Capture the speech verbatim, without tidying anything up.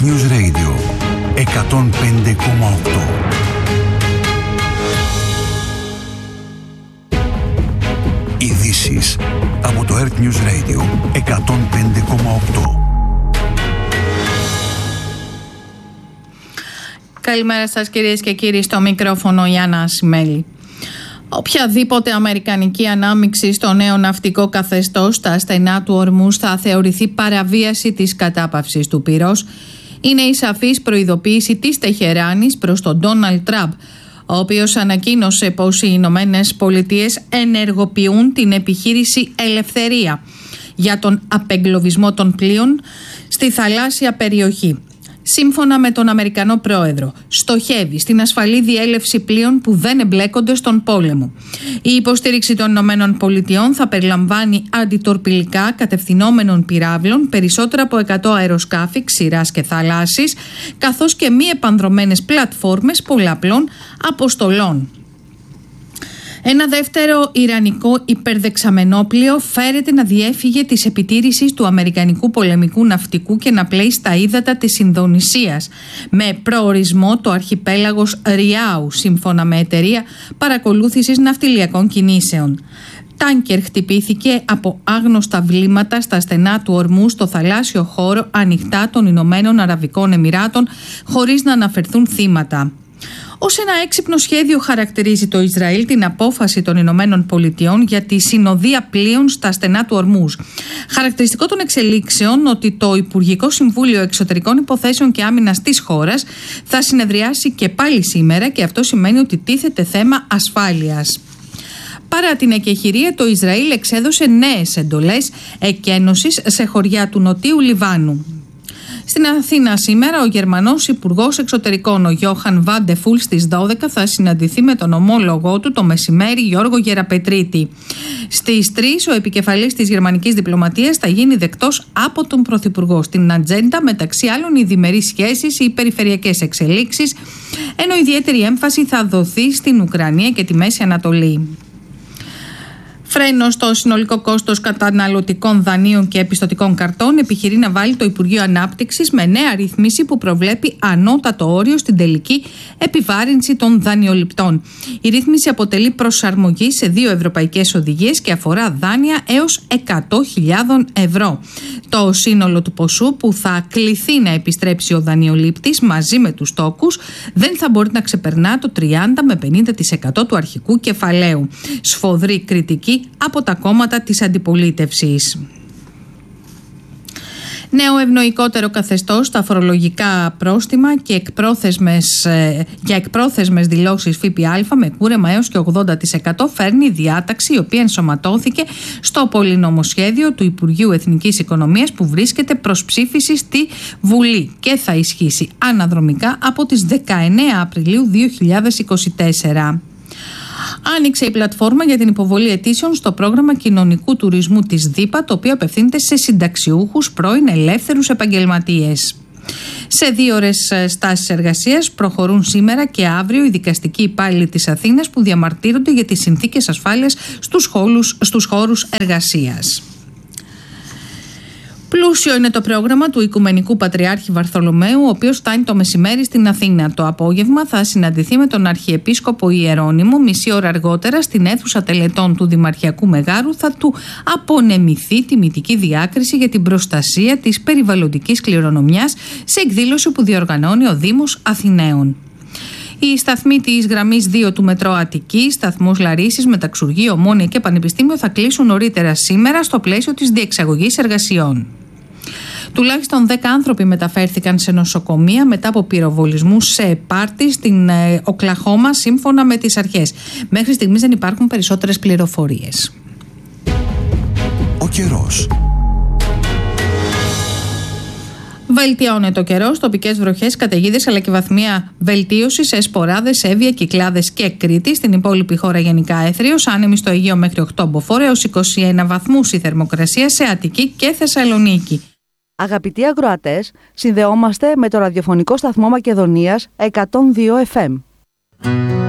News Radio εκατόν πέντε κόμμα οκτώ. Ειδήσεις από το Earth News Radio εκατόν πέντε κόμμα οκτώ. Καλημέρα σας κυρίες και κύριοι, στο μικρόφωνο Γιάννα Ασημέλη. Οποιαδήποτε αμερικανική ανάμειξη στο νέο ναυτικό καθεστώς στα στενά του Ορμούζ θα θεωρηθεί παραβίαση της κατάπαυσης του πυρός. Είναι η σαφής προειδοποίηση της Τεχεράνης προς τον Ντόναλντ Τραμπ, ο οποίος ανακοίνωσε πως οι Ηνωμένες Πολιτείες ενεργοποιούν την επιχείρηση Ελευθερία για τον απεγκλωβισμό των πλοίων στη θαλάσσια περιοχή. Σύμφωνα με τον Αμερικανό πρόεδρο, στοχεύει στην ασφαλή διέλευση πλοίων που δεν εμπλέκονται στον πόλεμο. Η υποστήριξη των Ηνωμένων Πολιτειών θα περιλαμβάνει αντιτορπιλικά κατευθυνόμενων πυράβλων, περισσότερα από εκατό αεροσκάφη ξηράς και θαλάσσης, καθώς και μη επανδρωμένες πλατφόρμες πολλαπλών αποστολών. Ένα δεύτερο ιρανικό υπερδεξαμενόπλοιο φέρεται να διέφυγε της επιτήρησης του αμερικανικού πολεμικού ναυτικού και να πλέει στα ύδατα της Ινδονησίας, με προορισμό το αρχιπέλαγος Ριάου, σύμφωνα με εταιρεία παρακολούθησης ναυτιλιακών κινήσεων. Τάνκερ χτυπήθηκε από άγνωστα βλήματα στα στενά του Ορμού στο θαλάσσιο χώρο ανοιχτά των Ηνωμένων Αραβικών Εμιράτων, χωρίς να αναφερθούν θύματα. Ως ένα έξυπνο σχέδιο χαρακτηρίζει το Ισραήλ την απόφαση των Ηνωμένων Πολιτειών για τη συνοδεία πλοίων στα στενά του Ορμούζ. Χαρακτηριστικό των εξελίξεων ότι το Υπουργικό Συμβούλιο Εξωτερικών Υποθέσεων και Άμυνας της χώρας θα συνεδριάσει και πάλι σήμερα, και αυτό σημαίνει ότι τίθεται θέμα ασφάλειας. Παρά την εκεχηρία, το Ισραήλ εξέδωσε νέες εντολές εκένωσης σε χωριά του Νοτίου Λιβάνου. Στην Αθήνα σήμερα ο Γερμανός Υπουργός Εξωτερικών, ο Γιώχαν Βάντε Φούλ, στις δώδεκα θα συναντηθεί με τον ομόλογό του το μεσημέρι, Γιώργο Γεραπετρίτη. Στις τρεις ο επικεφαλής της γερμανικής διπλωματίας θα γίνει δεκτός από τον Πρωθυπουργό. Στην ατζέντα, μεταξύ άλλων, οι διμερείς σχέσεις, οι περιφερειακές εξελίξεις, ενώ ιδιαίτερη έμφαση θα δοθεί στην Ουκρανία και τη Μέση Ανατολή. Φρένο στο συνολικό κόστος καταναλωτικών δανείων και επιστωτικών καρτών επιχειρεί να βάλει το Υπουργείο Ανάπτυξης με νέα ρύθμιση που προβλέπει ανώτατο όριο στην τελική επιβάρυνση των δανειοληπτών. Η ρύθμιση αποτελεί προσαρμογή σε δύο ευρωπαϊκές οδηγίες και αφορά δάνεια έως εκατό χιλιάδες ευρώ. Το σύνολο του ποσού που θα κληθεί να επιστρέψει ο δανειολήπτης μαζί με τους τόκους δεν θα μπορεί να ξεπερνά το τριάντα με πενήντα τοις εκατό του αρχικού κεφαλαίου. Σφοδρή κριτική από τα κόμματα της αντιπολίτευσης. Νέο ευνοϊκότερο καθεστώς στα φορολογικά πρόστιμα και εκπρόθεσμες, ε, για εκπρόθεσμες δηλώσεις ΦΠΑ με κούρεμα έως και ογδόντα τοις εκατό φέρνει διάταξη η οποία ενσωματώθηκε στο πολυνομοσχέδιο του Υπουργείου Εθνικής Οικονομίας που βρίσκεται προς ψήφιση στη Βουλή και θα ισχύσει αναδρομικά από τις δεκαεννέα Απριλίου δύο χιλιάδες είκοσι τέσσερα. Άνοιξε η πλατφόρμα για την υποβολή αιτήσεων στο πρόγραμμα κοινωνικού τουρισμού της ΔΥΠΑ, το οποίο απευθύνεται σε συνταξιούχους, πρώην ελεύθερους επαγγελματίες. Σε δύο ώρες στάσεις εργασίας προχωρούν σήμερα και αύριο οι δικαστικοί υπάλληλοι της Αθήνας που διαμαρτύρονται για τις συνθήκες ασφάλειας στους χώρους, στους χώρους εργασίας. Πλούσιο είναι το πρόγραμμα του Οικουμενικού Πατριάρχη Βαρθολομαίου, ο οποίος φτάνει το μεσημέρι στην Αθήνα. Το απόγευμα θα συναντηθεί με τον Αρχιεπίσκοπο Ιερώνυμο. Μισή ώρα αργότερα, στην αίθουσα τελετών του Δημαρχιακού Μεγάρου, θα του απονεμηθεί τιμητική διάκριση για την προστασία της περιβαλλοντικής κληρονομιάς σε εκδήλωση που διοργανώνει ο Δήμος Αθηναίων. Οι σταθμοί της γραμμής δύο του Μετρό Αττικής, σταθμούς Λαρίσης, Μεταξουργείο, Ομόνια και Πανεπιστήμιο θα κλείσουν νωρίτερα σήμερα στο πλαίσιο της διεξαγωγής εργασιών. Τουλάχιστον δέκα άνθρωποι μεταφέρθηκαν σε νοσοκομεία μετά από πυροβολισμούς σε πάρτι στην ε, Οκλαχώμα, σύμφωνα με τις αρχές. Μέχρι στιγμής δεν υπάρχουν περισσότερες πληροφορίες. Ο καιρός. Βελτιώνεται ο καιρός, τοπικές βροχές, καταιγίδες αλλά και βαθμία βελτίωση σε Σποράδες, Εύβοια, Κυκλάδες και Κρήτη. Στην υπόλοιπη χώρα γενικά έθριος, άνεμη στο Αιγαίο μέχρι οκτώ μποφόρ έως είκοσι ένα βαθμούς η θερμοκρασία σε Αττική και Θεσσαλονίκη. Αγαπητοί ακροατές, συνδεόμαστε με το ραδιοφωνικό σταθμό Μακεδονίας εκατόν δύο εφ εμ.